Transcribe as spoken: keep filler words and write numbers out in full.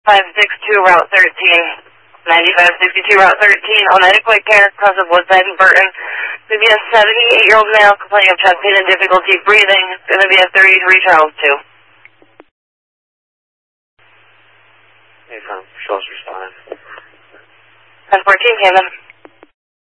five six two, Route thirteen. ninety-five sixty-two, Route thirteen, Oneida Quick Care, across of Woodside and Burton. Going to be a seventy-eight-year-old male complaining of chest pain and difficulty breathing. It's going to be a thirty-three, Charles two. Hey, from Charles responding. ten fourteen, Camden.